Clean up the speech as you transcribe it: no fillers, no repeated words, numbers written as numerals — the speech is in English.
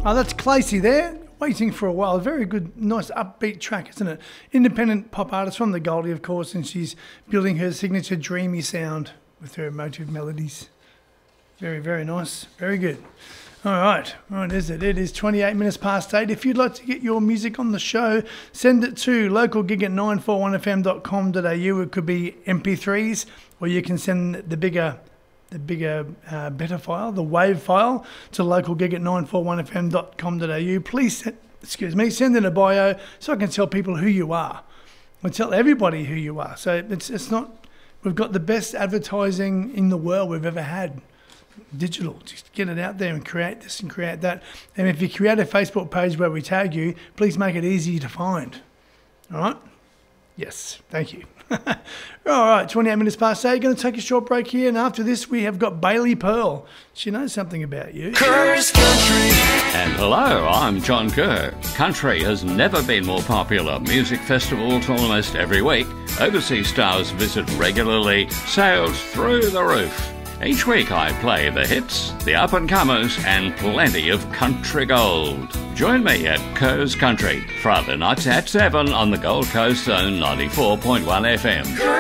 Oh, that's Clacy there, waiting for a while. Very good, nice upbeat track, isn't it? Independent pop artist from the Goldie, of course, and she's building her signature dreamy sound with her emotive melodies. Very, very nice. Very good. All right, is it? It is 28 minutes past 8. If you'd like to get your music on the show, send it to localgig@941fm.com.au. It could be MP3s, or you can send the bigger, better file, the WAV file, to localgig@941fm.com.au. Please, send in a bio so I can tell people who you are. I tell everybody who you are. So it's not. We've got the best advertising in the world we've ever had. Digital, just get it out there and create this and create that. And if you create a Facebook page where we tag you, please make it easy to find. All right? Yes, thank you. All right, 28 minutes past 8. Going to take a short break here, and after this we have got Bailey Pearl. She knows something about you. Kerr's Country. And hello, I'm John Kerr. Country has never been more popular. Music festivals almost every week. Overseas stars visit regularly. Sales through the roof. Each week I play the hits, the up-and-comers, and plenty of country gold. Join me at Kerr's Country, Friday nights at 7 on the Gold Coast Zone 94.1 FM.